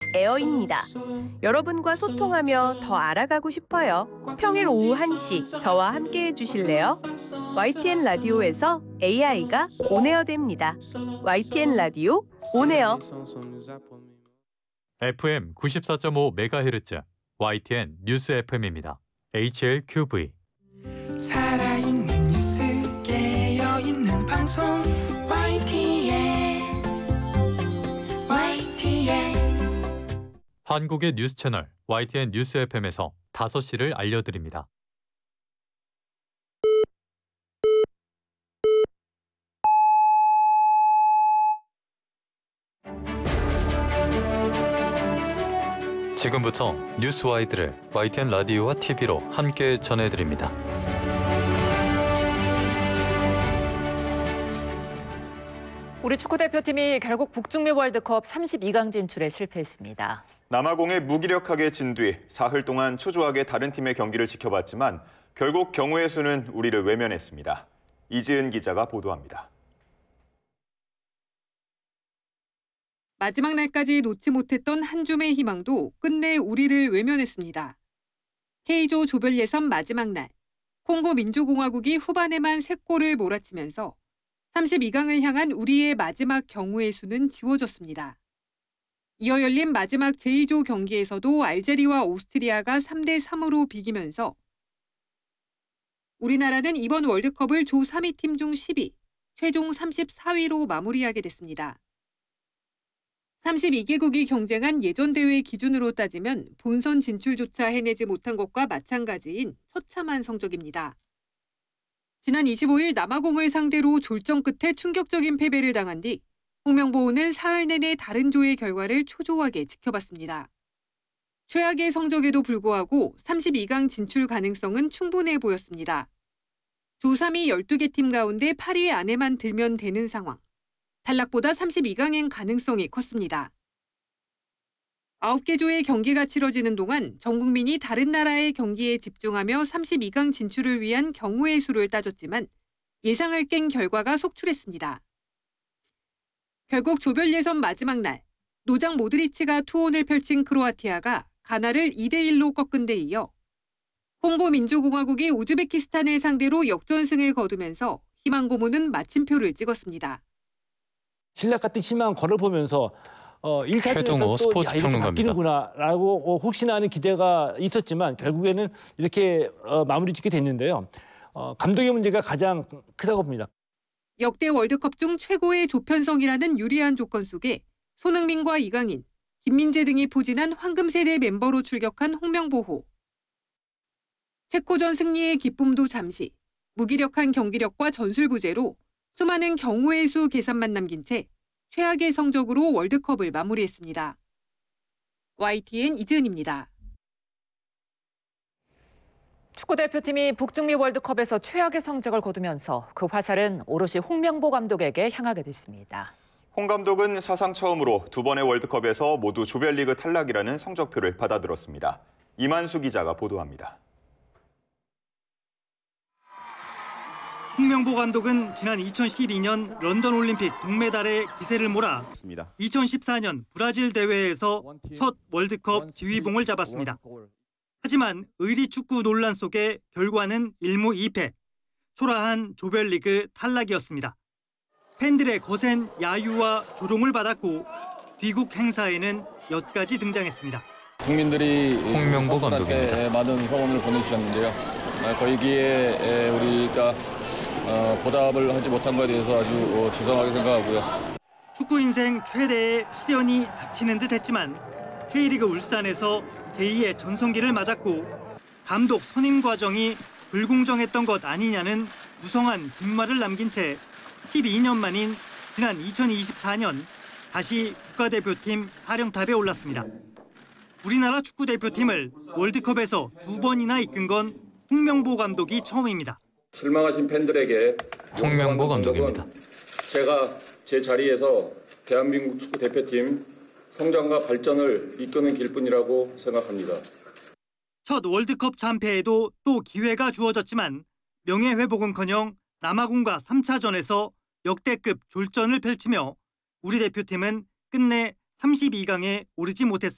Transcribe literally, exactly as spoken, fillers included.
에어입니다. 여러분과 소통하며 더 알아가고 싶어요. 평일 오후 한 시 저와 함께 해주실래요? 와이티엔 라디오에서 에이아이가 온에어 됩니다. 와이티엔 라디오 온에어. 에프엠 구십사 점 오 메가헤르츠 와이티엔 뉴스 에프엠입니다. 에이치엘큐브이. 살아있는 뉴스 깨어있는 방송 와이티엔 와이티엔 한국의 뉴스 채널 와이티엔 뉴스 에프엠에서 다섯 시를 알려드립니다. 지금부터 뉴스와이드를 와이티엔 라디오와 티비로 함께 전해드립니다. 우리 축구대표팀이 결국 북중미 월드컵 삼십이 강 진출에 실패했습니다. 남아공에 무기력하게 진 뒤 사흘 동안 초조하게 다른 팀의 경기를 지켜봤지만 결국 경우의 수는 우리를 외면했습니다. 이지은 기자가 보도합니다. 마지막 날까지 놓지 못했던 한 줌의 희망도 끝내 우리를 외면했습니다. K조 조별 예선 마지막 날, 콩고 민주공화국이 후반에만 세 골을 몰아치면서 삼십이 강을 향한 우리의 마지막 경우의 수는 지워졌습니다. 이어 열린 마지막 제이조 경기에서도 알제리와 오스트리아가 삼 대 삼으로 비기면서 우리나라는 이번 월드컵을 조 삼 위 팀 중 십 위, 최종 삼십사 위로 마무리하게 됐습니다. 삼십이 개국이 경쟁한 예전 대회 기준으로 따지면 본선 진출조차 해내지 못한 것과 마찬가지인 처참한 성적입니다. 지난 이십오 일 남아공을 상대로 졸전 끝에 충격적인 패배를 당한 뒤 홍명보호는 사흘 내내 다른 조의 결과를 초조하게 지켜봤습니다. 최악의 성적에도 불구하고 삼십이 강 진출 가능성은 충분해 보였습니다. 조 삼 위 열두 개 팀 가운데 팔 위 안에만 들면 되는 상황. 탈락보다 삼십이 강행 가능성이 컸습니다. 아홉 개 조의 경기가 치러지는 동안 전 국민이 다른 나라의 경기에 집중하며 삼십이 강 진출을 위한 경우의 수를 따졌지만 예상을 깬 결과가 속출했습니다. 결국 조별 예선 마지막 날, 노장 모드리치가 투혼을 펼친 크로아티아가 가나를 이 대 일로 꺾은 데 이어 콩고 민주공화국이 우즈베키스탄을 상대로 역전승을 거두면서 희망 고문은 마침표를 찍었습니다. 신락 같은 희망 걸어보면서 어, 일 차전에서 또 야, 이렇게 바뀌는구나라고 어, 혹시나 하는 기대가 있었지만 결국에는 이렇게 어, 마무리 짓게 됐는데요. 어, 감독의 문제가 가장 크다고 봅니다. 역대 월드컵 중 최고의 조편성이라는 유리한 조건 속에 손흥민과 이강인, 김민재 등이 포진한 황금세대 멤버로 출격한 홍명보호. 체코전 승리의 기쁨도 잠시, 무기력한 경기력과 전술 부재로 수많은 경우의 수 계산만 남긴 채 최악의 성적으로 월드컵을 마무리했습니다. 와이티엔 이지은입니다. 축구대표팀이 북중미 월드컵에서 최악의 성적을 거두면서 그 화살은 오롯이 홍명보 감독에게 향하게 됐습니다. 홍 감독은 사상 처음으로 두 번의 월드컵에서 모두 조별리그 탈락이라는 성적표를 받아들었습니다. 이만수 기자가 보도합니다. 홍명보 감독은 지난 이천십이 년 런던 올림픽 동메달에 기세를 몰아 이천십사 년 브라질 대회에서 첫 월드컵 지휘봉을 잡았습니다. 하지만 의리 축구 논란 속에 결과는 일 무 이 패, 초라한 조별리그 탈락이었습니다. 팬들의 거센 야유와 조롱을 받았고 귀국 행사에는 엿까지 등장했습니다. 국민들이 홍명보 감독입니다. 많은 성원을 보내주셨는데요. 거기에 우리가 보답을 하지 못한 것에 대해서 아주 죄송하게 생각하고요. 축구 인생 최대의 시련이 닥치는 듯 했지만 K리그 울산에서 제이의 전성기를 맞았고 감독 선임 과정이 불공정했던 것 아니냐는 무성한 빈말을 남긴 채 십이 년 만인 지난 이천이십사 년 다시 국가대표팀 사령탑에 올랐습니다. 우리나라 축구대표팀을 월드컵에서 두 번이나 이끈 건 홍명보 감독이 처음입니다. 실망하신 팬들에게 홍명보 감독입니다. 제가 제 자리에서 대한민국 축구대표팀 성장과 발전을 이끄는 길뿐이라고 생각합니다. 첫 월드컵 참패에도 또 기회가 주어졌지만 명예회복은커녕 남아공과 삼 차전에서 역대급 졸전을 펼치며 우리 대표팀은 끝내 삼십이 강에 오르지 못했습니다.